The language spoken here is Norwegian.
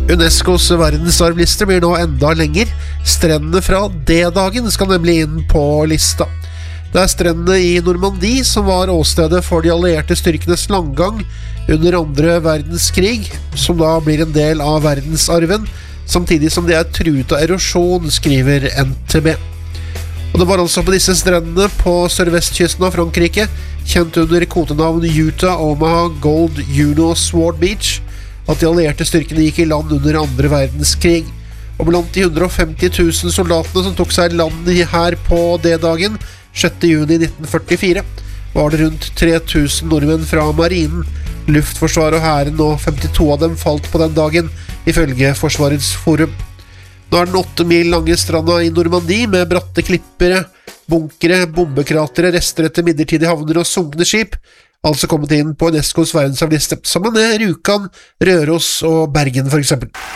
UNESCOs verdensarvliste blir nå enda lenger. Strendene fra D-dagen skal nemlig inn på lista. Det er strendene i Normandie som var åstedet for de allierte styrkenes langgang under andre verdenskrig, som da blir en del av verdensarven, samtidig som de er truet av erosjon, skriver NTB. Og det var altså på disse strendene på sørvestkysten av Frankrike, kjent under kodenavn Utah, Omaha, Gold, Juno og Sword Beach, at de allierte styrkene gikk i land under andre verdenskrig. Og blant de 150 000 soldatene som tok seg land her på D-dagen, 6. juni 1944, var det rundt 3000 nordmenn fra marinen, luftforsvaret og hæren, og 52 av dem falt på den dagen, ifølge Forsvarets forum. Nå er den 8 mil lange stranda i Normandie med bratte klippere, bunkere, bombekratere, rester etter midlertidige havner og sunkne skip, altså kommet inn på UNESCOs verdensarvliste, sammen med Rjukan, Røros og Bergen for eksempel.